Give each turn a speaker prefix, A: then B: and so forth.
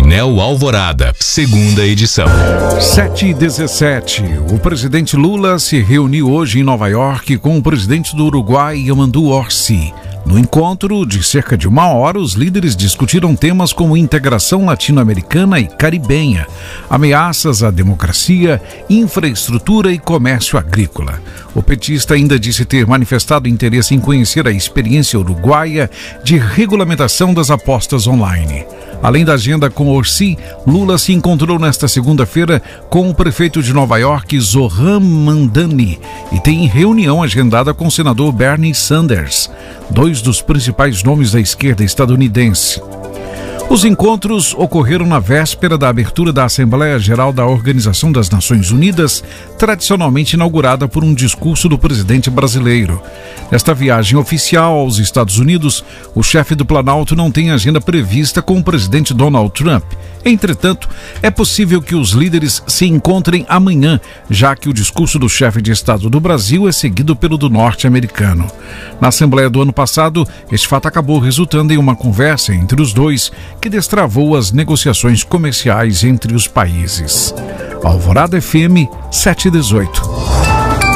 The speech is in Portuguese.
A: Painel Alvorada, segunda edição.
B: 7h17. O presidente Lula se reuniu hoje em Nova York com o presidente do Uruguai, Yamandu Orsi. No encontro de cerca de 1 hora, os líderes discutiram temas como integração latino-americana e caribenha, ameaças à democracia, infraestrutura e comércio agrícola. O petista ainda disse ter manifestado interesse em conhecer a experiência uruguaia de regulamentação das apostas online. Além da agenda com Orsi, Lula se encontrou nesta segunda-feira com o prefeito de Nova York, Zohran Mamdani, e tem reunião agendada com o senador Bernie Sanders, dois dos principais nomes da esquerda estadunidense. Os encontros ocorreram na véspera da abertura da Assembleia Geral da Organização das Nações Unidas, tradicionalmente inaugurada por um discurso do presidente brasileiro. Nesta viagem oficial aos Estados Unidos, o chefe do Planalto não tem agenda prevista com o presidente Donald Trump. Entretanto, é possível que os líderes se encontrem amanhã, já que o discurso do chefe de Estado do Brasil é seguido pelo do norte-americano. Na Assembleia do ano passado, este fato acabou resultando em uma conversa entre os dois, que destravou as negociações comerciais entre os países. Alvorada FM 718.